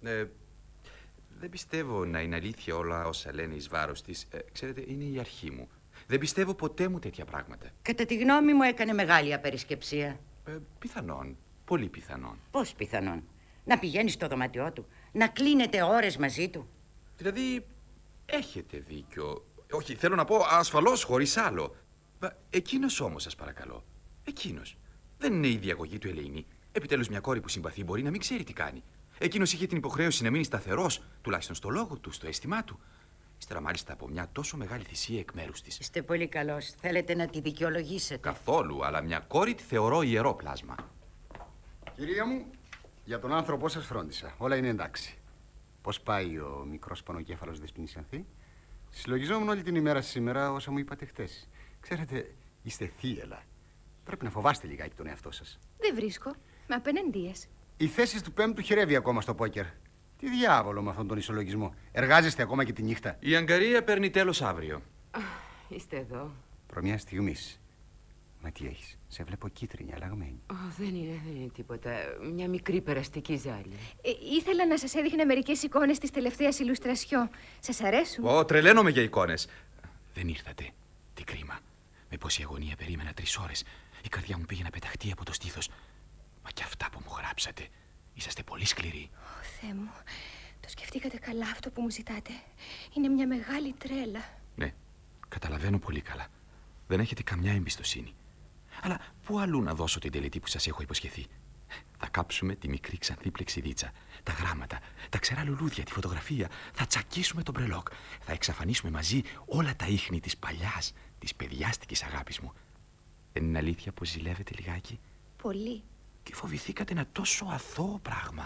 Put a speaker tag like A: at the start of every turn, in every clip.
A: Δεν πιστεύω να είναι αλήθεια όλα όσα λένε εις βάρος της. Ξέρετε, είναι η αρχή μου. Δεν πιστεύω ποτέ μου τέτοια πράγματα.
B: Κατά τη γνώμη μου έκανε μεγάλη απερισκεψία.
A: Πιθανόν. Πολύ πιθανόν.
B: Πώς πιθανόν? Να πηγαίνει στο δωμάτιό του, να κλείνετε ώρες μαζί του.
A: Δηλαδή, έχετε δίκιο. Όχι, θέλω να πω ασφαλώς, χωρίς άλλο. Εκείνος όμως, σας παρακαλώ. Εκείνος. Δεν είναι η διαγωγή του Ελεηνή. Επιτέλους, μια κόρη που συμπαθεί μπορεί να μην ξέρει τι κάνει. Εκείνος είχε την υποχρέωση να μείνει σταθερός, τουλάχιστον στο λόγο του, στο αίσθημά του. Ύστερα, μάλιστα, από μια τόσο μεγάλη θυσία εκ μέρους της.
B: Είστε πολύ καλός. Θέλετε να τη δικαιολογήσετε?
A: Καθόλου, αλλά μια κόρη τη θεωρώ ιερό πλάσμα.
C: Κυρία μου, για τον άνθρωπό σας φρόντισα. Όλα είναι εντάξει. Πώς πάει ο μικρός πονοκέφαλος Δεσποινής-Ανθή? Συλλογιζόμουν όλη την ημέρα σήμερα όσα μου είπατε χτες. Ξέρετε, είστε θύελα. Πρέπει να φοβάστε λιγάκι τον εαυτό σας.
D: Δεν βρίσκω. Με απέναντίες.
C: Η θέση του πέμπτου χειρεύει ακόμα στο πόκερ. Τι διάβολο με αυτόν τον ισολογισμό. Εργάζεστε ακόμα και τη νύχτα?
A: Η Αγκαρία παίρνει τέλος αύριο.
B: Είστε εδώ.
C: Προμιά στιγμής. Μα τι έχεις? Σε βλέπω κίτρινη, αλλαγμένη.
B: Δεν είναι τίποτα. Μια μικρή περαστική ζάλη.
D: Ήθελα να σας έδειχνα μερικές εικόνες της τελευταίας ηλουστρασιό. Σας αρέσουν?
A: Τρελαίνομαι για εικόνες. Δεν ήρθατε. Τι κρίμα. Με πόση αγωνία περίμενα 3 ώρες. Η καρδιά μου πήγε να πεταχτεί από το στήθος. Μα και αυτά που μου γράψατε. Είσαστε πολύ σκληροί.
D: Θεέ μου, το σκεφτήκατε καλά αυτό που μου ζητάτε. Είναι μια μεγάλη τρέλα.
A: Ναι, καταλαβαίνω πολύ καλά. Δεν έχετε καμιά εμπιστοσύνη. Αλλά πού αλλού να δώσω την τελετή που σας έχω υποσχεθεί? Θα κάψουμε τη μικρή ξανθή πλεξιδίτσα, τα γράμματα, τα ξερά λουλούδια, τη φωτογραφία. Θα τσακίσουμε τον μπρελόκ. Θα εξαφανίσουμε μαζί όλα τα ίχνη της παλιάς, της παιδιάστικης αγάπης μου. Δεν είναι αλήθεια πως ζηλεύετε λιγάκι?
D: Πολύ.
A: Και φοβηθήκατε ένα τόσο αθώο πράγμα.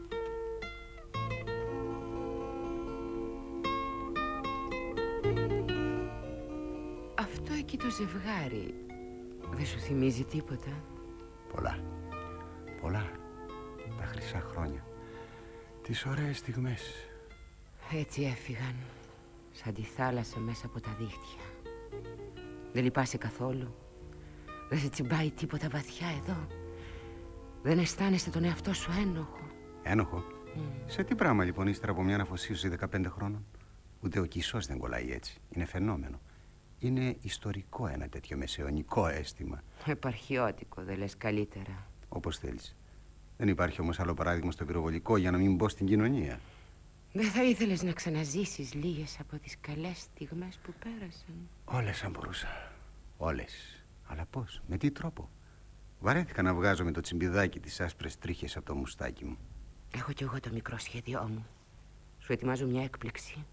B: Αυτό εκεί το ζευγάρι δεν σου θυμίζει τίποτα?
C: Πολλά. Πολλά. Τα χρυσά χρόνια. Τις ωραίες στιγμές.
B: Έτσι έφυγαν, σαν τη θάλασσα μέσα από τα δίχτυα. Δεν λυπάσαι καθόλου? Δεν σε τσιμπάει τίποτα βαθιά εδώ? Δεν αισθάνεσαι τον εαυτό σου ένοχο?
C: Ένοχο? Σε τι πράγμα λοιπόν ύστερα από μια αναφοσίωση 15 χρόνων? Ούτε ο Κισός δεν κολλάει έτσι. Είναι φαινόμενο. Είναι ιστορικό ένα τέτοιο μεσαιωνικό αίσθημα.
B: Επαρχιώτικο, δεν λες καλύτερα?
C: Όπως θέλεις. Δεν υπάρχει όμως άλλο παράδειγμα στο πυροβολικό για να μην μπω στην κοινωνία.
B: Δεν θα ήθελες να ξαναζήσεις λίγες από τις καλές στιγμές που πέρασαν?
C: Όλες αν μπορούσα. Όλες. Αλλά πώς, με τι τρόπο? Βαρέθηκα να βγάζω με το τσιμπιδάκι τις άσπρες τρίχες από το μουστάκι μου.
B: Έχω κι εγώ το μικρό σχέδιό μου. Σου ετοιμάζω μια έκπληξη.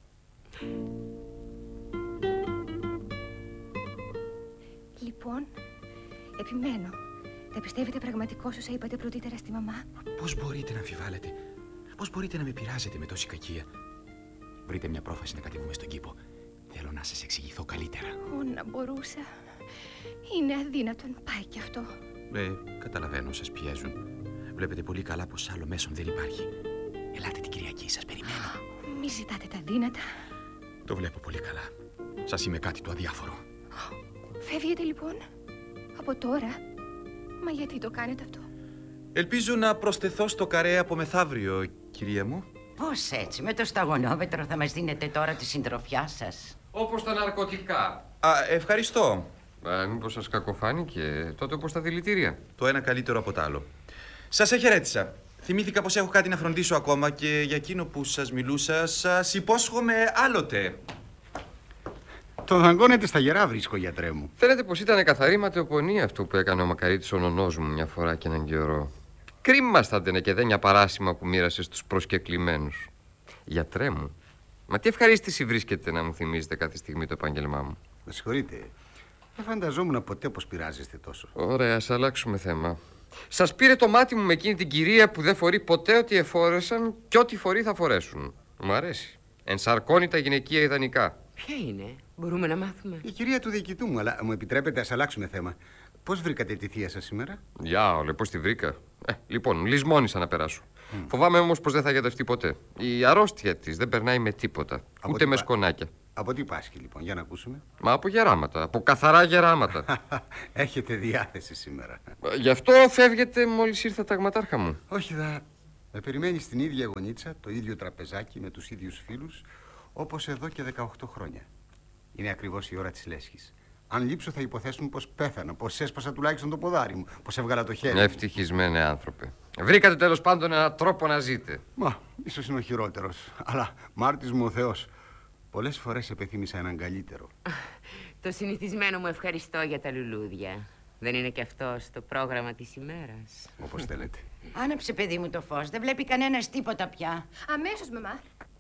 D: Λοιπόν, επιμένω. Τα πιστεύετε πραγματικώς όσα είπατε πρωτήτερα στη μαμά?
A: Πώς μπορείτε να αμφιβάλλετε? Πώς μπορείτε να με πειράζετε με τόση κακία? Βρείτε μια πρόφαση να κατεβούμε στον κήπο. Θέλω να σας εξηγηθώ καλύτερα.
D: Να μπορούσα. Είναι αδύνατον, πάει κι αυτό.
A: Καταλαβαίνω, σας πιέζουν. Βλέπετε πολύ καλά πως άλλο μέσον δεν υπάρχει. Ελάτε την Κυριακή, σας περιμένω.
D: Μη ζητάτε τα δύνατα.
A: Το βλέπω πολύ καλά. Σας είμαι κάτι το αδιάφορο.
D: Φεύγετε λοιπόν? Από τώρα? Μα γιατί το κάνετε αυτό?
A: Ελπίζω να προσθεθώ στο καρέ από μεθαύριο, κυρία μου.
B: Πώς έτσι? Με το σταγονόμετρο θα μας δίνετε τώρα τη συντροφιά σας?
E: Όπως τα ναρκωτικά.
A: Ευχαριστώ.
E: Μήπως σας κακοφάνηκε? Τότε όπως τα δηλητήρια.
A: Το ένα καλύτερο από το άλλο. Σας εχαιρέτησα. Θυμήθηκα πως έχω κάτι να φροντίσω ακόμα και για εκείνο που σας μιλούσα σας υπόσχομαι άλλοτε.
C: Το δαγκώνετε στα γερά βρίσκω, γιατρέ μου.
E: Φαίνεται πως ήταν καθαρή ματαιοπονία αυτό που έκανε ο Μακαρίτης ο νονός μου μια φορά και έναν καιρό. Κρίμα στάντενε και δένια παράσημα που μοίρασε στους προσκεκλημένους. Γιατρέ μου, μα τι ευχαρίστηση βρίσκεται να μου θυμίζετε κάθε στιγμή το επάγγελμά μου.
C: Με συγχωρείτε. Δεν φανταζόμουν ποτέ πως πειράζεστε τόσο.
E: Ωραία, ας αλλάξουμε θέμα. Σας πήρε το μάτι μου με εκείνη την κυρία που δεν φορεί ποτέ ό,τι εφόρεσαν και ό,τι φορεί θα φορέσουν. Μου αρέσει. Ενσαρκώνει τα γυναικεία ιδανικά.
B: Ποια είναι? Μπορούμε να μάθουμε?
C: Η κυρία του διοικητού μου, αλλά μου επιτρέπετε, ας αλλάξουμε θέμα. Πώς βρήκατε τη θεία σας σήμερα?
E: Διάολε, πώς τη βρήκα. Λοιπόν, λησμόνησα να περάσω. Φοβάμαι όμως πως δεν θα γιατρευτεί ποτέ. Η αρρώστια της δεν περνάει με τίποτα. Ούτε με σκονάκια.
C: Από τι πάσχει λοιπόν, για να ακούσουμε?
E: Μα από γεράματα, από καθαρά γεράματα.
C: Έχετε διάθεση σήμερα.
E: Γι' αυτό φεύγετε μόλις ήρθα ταγματάρχα μου.
C: Όχι, θα Με περιμένει στην ίδια γωνίτσα, το ίδιο τραπεζάκι με τους ίδιους φίλους, όπως εδώ και 18 χρόνια. Είναι ακριβώς η ώρα της λέσχης. Αν λείψω θα υποθέσουν πως πέθανα, πως έσπασα τουλάχιστον το ποδάρι μου, πως έβγαλα το χέρι.
E: Ευτυχισμένοι άνθρωπε. Βρήκατε τέλος πάντων έναν τρόπο να ζείτε.
C: Μα, ίσως είναι ο χειρότερος. Αλλά μάρτης μου ο Θεός. Πολλές φορές επεθύμησα έναν καλύτερο.
B: Το συνηθισμένο μου ευχαριστώ για τα λουλούδια. Δεν είναι και αυτό στο πρόγραμμα της ημέρας?
C: Όπως θέλετε.
F: Άναψε, παιδί μου, το φως. Δεν βλέπει κανένας τίποτα πια.
D: Αμέσως, μαμά.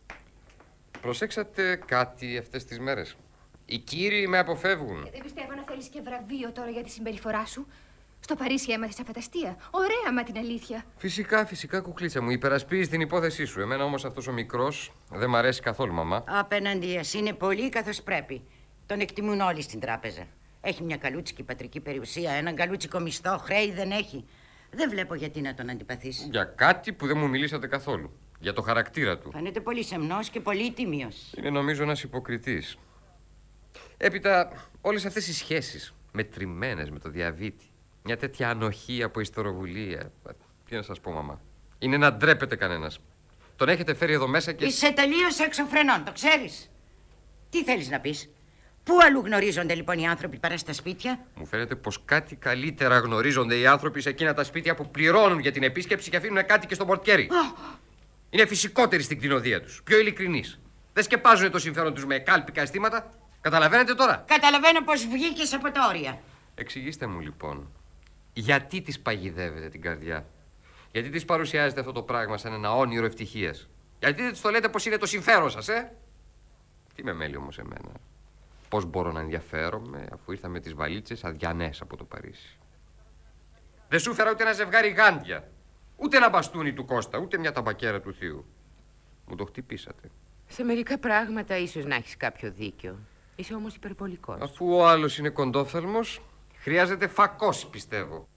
E: Προσέξατε κάτι αυτές τις μέρες? Οι κύριοι με αποφεύγουν.
D: Δεν πιστεύω να θέλεις και βραβείο τώρα για τη συμπεριφορά σου. Στο Παρίσι έμαθες αφαταστία. Ωραία, μα την αλήθεια.
E: Φυσικά, κουκλίτσα μου. Υπερασπίζεις την υπόθεσή σου. Εμένα όμως αυτός ο μικρός δεν μ' αρέσει καθόλου, μαμά.
F: Απέναντίας είναι πολύ καθώς πρέπει. Τον εκτιμούν όλοι στην τράπεζα. Έχει μια καλούτσικη πατρική περιουσία, έναν καλούτσικο μισθό, χρέη δεν έχει. Δεν βλέπω γιατί να τον αντιπαθείς.
E: Για κάτι που δεν μου μιλήσατε καθόλου. Για το χαρακτήρα του.
F: Φαίνεται πολύ σεμνός και πολύ τίμιος.
E: Είναι νομίζω ένας υποκριτής. Έπειτα, όλες αυτές οι σχέσεις μετρημένες με το διαβήτη. Μια τέτοια ανοχή από ιστοροβουλία. Τι να σας πω, μαμά. Είναι να ντρέπεται κανένας. Τον έχετε φέρει εδώ μέσα και...
F: Είσαι τελείως έξω φρενών, το ξέρεις. Τι θέλεις να πεις? Πού αλλού γνωρίζονται λοιπόν οι άνθρωποι παρά στα σπίτια?
E: Μου φαίνεται πως κάτι καλύτερα γνωρίζονται οι άνθρωποι σε εκείνα τα σπίτια που πληρώνουν για την επίσκεψη και αφήνουν κάτι και στο πορτιέρι. Είναι φυσικότεροι στην κτηνοδία τους, πιο ειλικρινείς. Δεν σκεπάζουν το συμφέρον τους με κάλπικα αισθήματα. Καταλαβαίνετε τώρα?
F: Καταλαβαίνω πως βγήκες από τα όρια.
E: Εξηγήστε μου λοιπόν, γιατί της παγιδεύετε την καρδιά? Γιατί της παρουσιάζετε αυτό το πράγμα σαν ένα όνειρο ευτυχίας? Γιατί δεν της το λέτε πως είναι το συμφέρον σας, Τι με μέλει όμως εμένα? Πώς μπορώ να ενδιαφέρομαι αφού ήρθα με τις βαλίτσες αδιανές από το Παρίσι? Δεν σου φέρα ούτε ένα ζευγάρι γάντια, ούτε ένα μπαστούνι του Κώστα, ούτε μια ταμπακέρα του θείου. Μου το χτυπήσατε.
B: Σε μερικά πράγματα ίσως να έχεις κάποιο δίκιο. Είσαι όμως υπερβολικός.
E: Αφού ο άλλος είναι κοντόφθαλμος, χρειάζεται φακός, πιστεύω.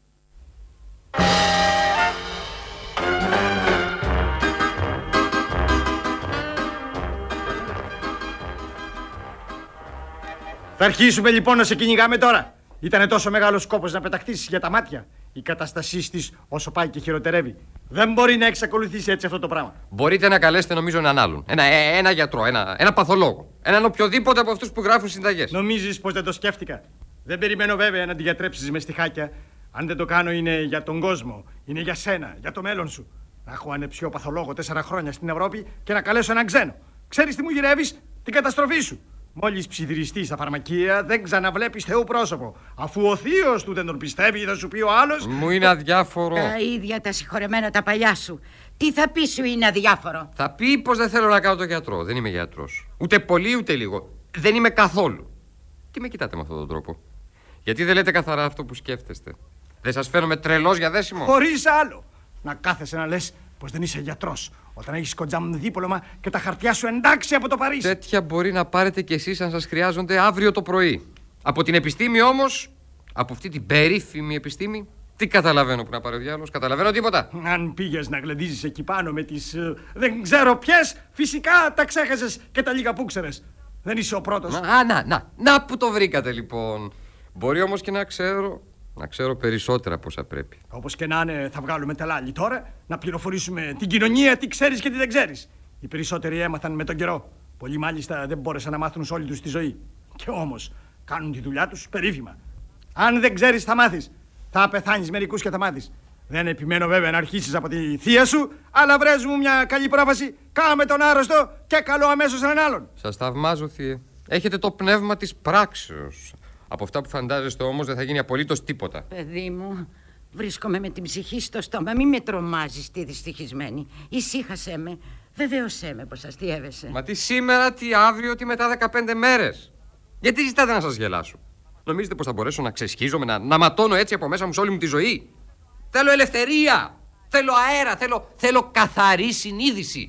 G: Θα αρχίσουμε λοιπόν να σε κυνηγάμε τώρα. Ήτανε τόσο μεγάλος κόπος να πεταχτείς για τα μάτια. Η κατάστασή της όσο πάει και χειροτερεύει. Δεν μπορεί να εξακολουθήσει έτσι αυτό το πράγμα.
E: Μπορείτε να καλέσετε νομίζω έναν άλλον. Ένα γιατρό, ένα παθολόγο. Έναν οποιοδήποτε από αυτούς που γράφουν συνταγές.
G: Νομίζεις πως δεν το σκέφτηκα? Δεν περιμένω βέβαια να τη γιατρέψεις με στιχάκια. Αν δεν το κάνω είναι για τον κόσμο. Είναι για σένα, για το μέλλον σου. Να έχω ανεψιό παθολόγο 4 χρόνια στην Ευρώπη και να καλέσω έναν ξένο. Ξέρεις τι μου γυρεύεις? Την καταστροφή σου. Μόλις ψιθυριστεί στα φαρμακεία, δεν ξαναβλέπεις Θεού πρόσωπο. Αφού ο θείος του δεν τον πιστεύει, θα σου πει ο άλλος.
E: Μου είναι αδιάφορο.
F: Τα ίδια τα συγχωρεμένα τα παλιά σου. Τι θα πει σου είναι αδιάφορο?
E: Θα πει πως δεν θέλω να κάνω τον γιατρό. Δεν είμαι γιατρός. Ούτε πολύ ούτε λίγο. Δεν είμαι καθόλου. Τι με κοιτάτε με αυτόν τον τρόπο? Γιατί δεν λέτε καθαρά αυτό που σκέφτεστε? Δεν σας φαίνομαι τρελός για δέσιμο?
G: Χωρίς άλλο. Να κάθεσαι να λες πως δεν είσαι γιατρός όταν έχεις κοντζάμ δίπλωμα και τα χαρτιά σου εντάξει από το Παρίσι.
E: Τέτοια μπορεί να πάρετε κι εσείς αν σας χρειάζονται αύριο το πρωί. Από την επιστήμη όμως, από αυτή την περίφημη επιστήμη, τι καταλαβαίνω που να πάρει ο διάλογος? Καταλαβαίνω τίποτα.
G: Αν πήγες να γλεντίζεις εκεί πάνω με τις δεν ξέρω ποιες, φυσικά τα ξέχασες και τα λίγα που ξέρες. Δεν είσαι ο πρώτος.
E: Να που το βρήκατε λοιπόν. Μπορεί όμως και να ξέρω περισσότερα από όσα πρέπει.
G: Όπως και να είναι, θα βγάλουμε τελάλι τώρα να πληροφορήσουμε την κοινωνία τι ξέρεις και τι δεν ξέρεις. Οι περισσότεροι έμαθαν με τον καιρό. Πολλοί μάλιστα δεν μπόρεσαν να μάθουν σε όλη τους τη ζωή. Και όμως κάνουν τη δουλειά τους περίφημα. Αν δεν ξέρεις θα μάθεις. Θα πεθάνεις μερικούς και θα μάθεις. Δεν επιμένω βέβαια να αρχίσεις από τη θεία σου, αλλά βρες μου μια καλή πρόφαση. Κάμε τον άρρωστο και καλώ αμέσως έναν άλλον.
E: Σας θαυμάζω, θείε. Έχετε το πνεύμα της πράξεως. Από αυτά που φαντάζεστε όμως δεν θα γίνει απολύτως τίποτα.
F: Παιδί μου, βρίσκομαι με την ψυχή στο στόμα. Μη με τρομάζεις, τη δυστυχισμένη. Ησύχασέ με. Βεβαίωσέ με πως αστιεύεσαι.
E: Μα τι σήμερα, τι αύριο, τι μετά 15 μέρες. Γιατί ζητάτε να σας γελάσω? Νομίζετε πως θα μπορέσω να ξεσχίζομαι, να ματώνω έτσι από μέσα μου σε όλη μου τη ζωή? Θέλω ελευθερία. Θέλω αέρα. Θέλω καθαρή συνείδηση.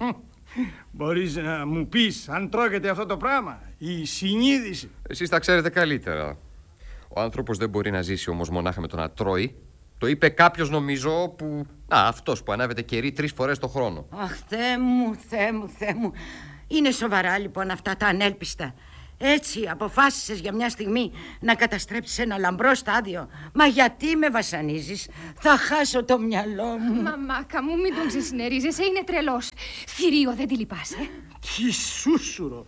G: Μπορείς να μου πεις αν τρώγεται αυτό το πράγμα? Η συνείδηση.
E: Εσείς τα ξέρετε καλύτερα. Ο άνθρωπος δεν μπορεί να ζήσει όμως μονάχα με το να τρώει. Το είπε κάποιος νομίζω που... αυτός που ανάβεται κερί 3 φορές το χρόνο.
F: Αχ, Θεέ μου. Είναι σοβαρά λοιπόν αυτά τα ανέλπιστα? Έτσι αποφάσισες για μια στιγμή να καταστρέψεις ένα λαμπρό στάδιο. Μα γιατί με βασανίζεις? Θα χάσω το μυαλό μου.
H: Μαμάκα μου, μην τον ξεσυνερίζεσαι, είναι τρελός. Θηρίο, δεν τη λυπάσαι?
G: Τι σούσουρο,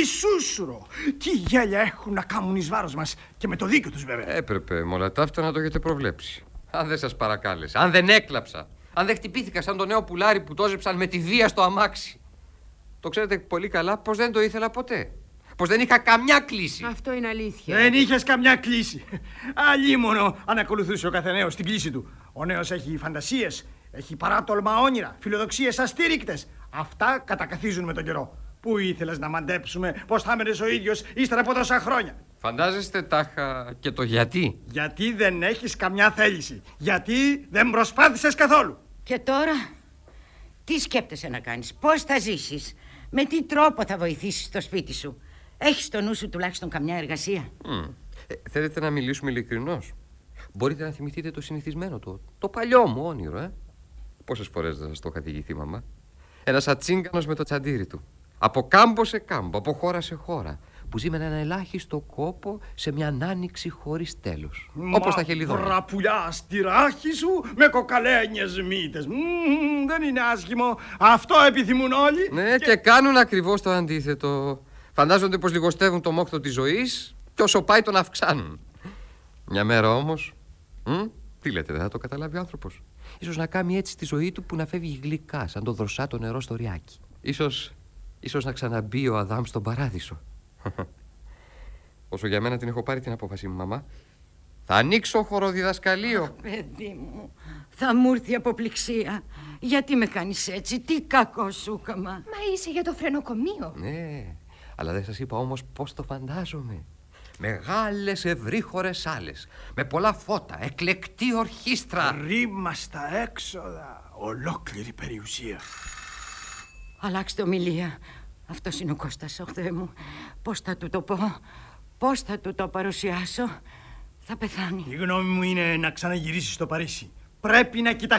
G: τι γέλια έχουν να κάνουν εις βάρος μας. Και με το δίκιο τους βέβαια.
E: Έπρεπε με όλα τα αυτά να το έχετε προβλέψει. Αν δεν σας παρακάλεσα, αν δεν έκλαψα, αν δεν χτυπήθηκα σαν το νέο πουλάρι που τόζεψαν με τη βία στο αμάξι. Το ξέρετε πολύ καλά πως δεν το ήθελα ποτέ. Πως δεν είχα καμιά κλίση.
B: Αυτό είναι αλήθεια.
G: Δεν είχες καμιά κλίση. Αλλήμονο αν ακολουθούσε ο καθενέος την κλίση του. Ο νέος έχει φαντασίες, έχει παράτολμα όνειρα, φιλοδοξίες αστήρικτες. Αυτά κατακαθίζουν με τον καιρό. Πού ήθελες να μαντέψουμε πως θα έμενες ο ίδιος ύστερα από τόσα χρόνια?
E: Φαντάζεστε τάχα και το γιατί?
G: Γιατί δεν έχεις καμιά θέληση. Γιατί δεν προσπάθησες καθόλου.
F: Και τώρα, τι σκέπτεσαι να κάνεις? Πώς θα ζήσεις? Με τι τρόπο θα βοηθήσεις το σπίτι σου? Έχεις στο νου σου τουλάχιστον καμιά εργασία?
E: Θέλετε να μιλήσουμε ειλικρινώς? Μπορείτε να θυμηθείτε το συνηθισμένο, το παλιό μου όνειρο, Πόσες φορές δεν σας το είχα διηγηθεί, μαμά? Ένας ατσίγκανος με το τσαντήρι του. Από κάμπο σε κάμπο, από χώρα σε χώρα, που ζει με έναν ελάχιστο κόπο σε μια άνοιξη χωρίς τέλος. Όπως τα χελιδόνια.
G: Βραπουλιά στη ράχη σου με κοκαλένιες μύτες. Δεν είναι άσχημο. Αυτό επιθυμούν όλοι.
E: Ναι, και κάνουν ακριβώς το αντίθετο. Φαντάζονται πως λιγοστεύουν το μόχθο της ζωής και όσο πάει τον αυξάνουν. Μια μέρα όμως, τι λέτε, δεν θα το καταλάβει ο άνθρωπος? Ίσως να κάνει έτσι τη ζωή του που να φεύγει γλυκά, σαν το δροσάτο νερό στο ριάκι. Ίσως να ξαναμπεί ο Αδάμ στον παράδεισο. Όσο για μένα την έχω πάρει την απόφαση μου, μαμά. Θα ανοίξω χοροδιδασκαλείο.
F: Παιδί μου, θα μου έρθει αποπληξία. Γιατί με κάνεις έτσι? Τι κακό σου έκαμα?
H: Μα είσαι για το φρενοκομείο.
E: Ναι, αλλά δεν σας είπα όμως πώς το φαντάζομαι. Μεγάλες ευρύχωρες σάλες, με πολλά φώτα, εκλεκτή ορχήστρα.
G: Ρήμα στα έξοδα. Ολόκληρη περιουσία.
F: Αλλάξτε ομιλία. Αυτός είναι ο Κώστας, ο Θεέ μου. Πώς θα του το πω? Πώς θα του το παρουσιάσω? Θα πεθάνει.
G: Η γνώμη μου είναι να ξαναγυρίσεις στο Παρίσι. Πρέπει να κοιτάξεις